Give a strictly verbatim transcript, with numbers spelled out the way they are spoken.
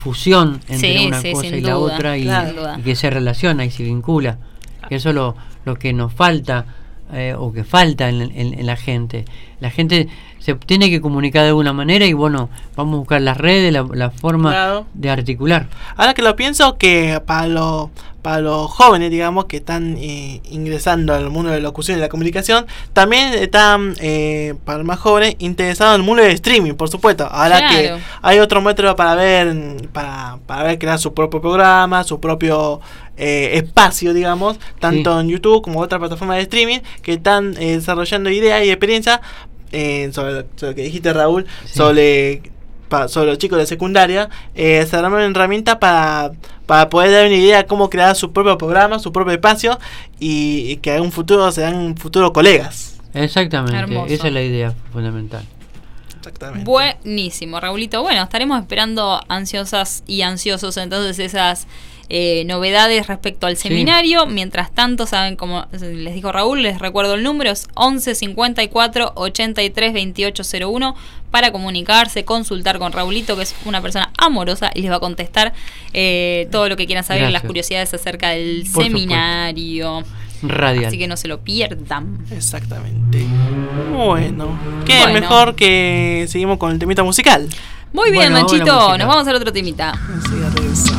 fusión entre Sí, una sí, cosa sin y la duda, otra y, claro. y que se relaciona y se vincula. Que eso es lo, lo que nos falta eh, o que falta en, en, en la gente. La gente se tiene que comunicar de alguna manera y bueno, vamos a buscar las redes, la, la forma Claro. de articular. Ahora que lo pienso, que para los para los jóvenes, digamos, que están eh, ingresando al mundo de la locución y la comunicación, también están, eh, para los más jóvenes, interesados en el mundo del streaming, por supuesto. Ahora Claro. que hay otro método para ver, para, para ver crear su propio programa, su propio eh, espacio, digamos, tanto Sí. en YouTube como otra plataforma de streaming, que están eh, desarrollando ideas y experiencias eh, sobre, sobre lo que dijiste, Raúl, Sí. sobre... Pa, sobre los chicos de secundaria, eh, se arma una herramienta para, para poder dar una idea de cómo crear su propio programa, su propio espacio y, y que en un futuro sean un futuro colegas. Exactamente, Hermoso. esa es la idea fundamental. Exactamente. Buenísimo, Raulito. Bueno, estaremos esperando ansiosas y ansiosos entonces esas eh, novedades respecto al Sí. seminario. Mientras tanto, saben, como les dijo Raúl, les recuerdo el número, es once cincuenta y cuatro ochenta y tres veintiocho cero uno para comunicarse, consultar con Raulito, que es una persona amorosa y les va a contestar eh, todo lo que quieran saber, Gracias. las curiosidades acerca del Por seminario. Radial. Así que no se lo pierdan. Exactamente. Bueno, ¿qué Bueno. mejor que seguimos con el temita musical? Muy bien, Bueno, ahora Manchito, música. nos vamos al otro temita. Enseguida regresamos.